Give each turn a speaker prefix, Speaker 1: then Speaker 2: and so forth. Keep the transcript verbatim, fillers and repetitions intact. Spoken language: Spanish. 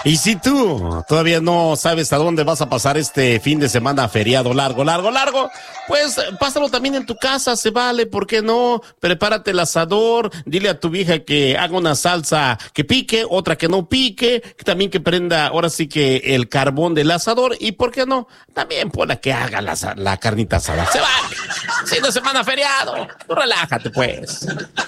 Speaker 1: Y si tú todavía no sabes a dónde vas a pasar este fin de semana feriado largo, largo, largo, pues pásalo también en tu casa, se vale, ¿por qué no? Prepárate el asador, dile a tu vieja que haga una salsa que pique, otra que no pique, que también que prenda ahora sí que el carbón del asador y ¿por qué no? También ponla que haga la, la carnita asada, se vale. Fin de semana feriado, tú relájate pues.